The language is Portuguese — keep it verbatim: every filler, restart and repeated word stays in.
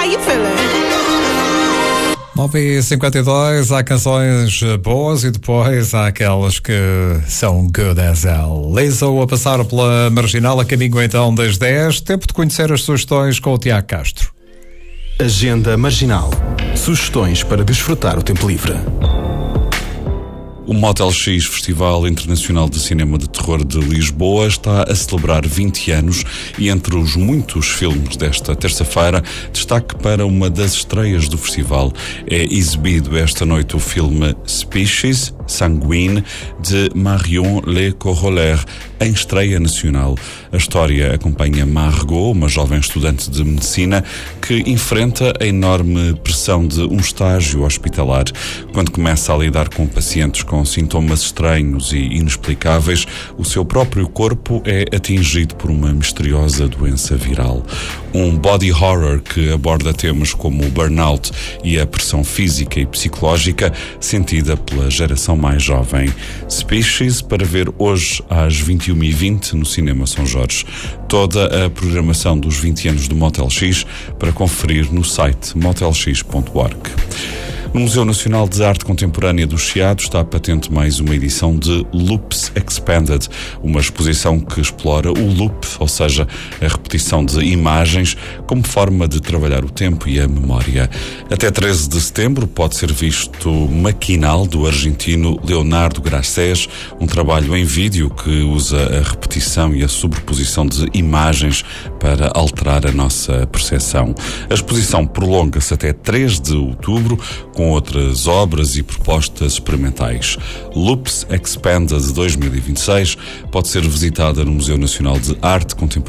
how you feeling? nove e cinquenta e dois, há canções boas e depois há aquelas que são good as hell. Lizzo a passar pela Marginal, a caminho então das dez. Tempo de conhecer as sugestões com o Tiago Castro. Agenda Marginal. Sugestões para desfrutar o tempo livre. O Motel X, Festival Internacional de Cinema de Terror de Lisboa, está a celebrar vinte anos e entre os muitos filmes desta terça-feira, destaque para uma das estreias do festival. É exibido esta noite o filme Species Sanguine, de Marion Le Corollaire, em estreia nacional. A história acompanha Margot, uma jovem estudante de medicina que enfrenta a enorme pressão de um estágio hospitalar. Quando começa a lidar com pacientes com sintomas estranhos e inexplicáveis, o seu próprio corpo é atingido por uma misteriosa doença viral. Um body horror que aborda temas como o burnout e a pressão física e psicológica sentida pela geração mais jovem. Species, para ver hoje às vinte e uma e vinte no Cinema São Jorge. Toda a programação dos vinte anos do Motel X para conferir no site motel x ponto org. No Museu Nacional de Arte Contemporânea do Chiado está patente mais uma edição de Loops Expanded, uma exposição que explora o loop, ou seja, a repetição de imagens, como forma de trabalhar o tempo e a memória. Até treze de setembro pode ser visto Maquinal, do argentino Leonardo Garcés, um trabalho em vídeo que usa a repetição e a sobreposição de imagens para alterar a nossa percepção. A exposição prolonga-se até três de outubro, com outras obras e propostas experimentais. Loops Expanded dois mil e vinte e seis pode ser visitada no Museu Nacional de Arte Contemporânea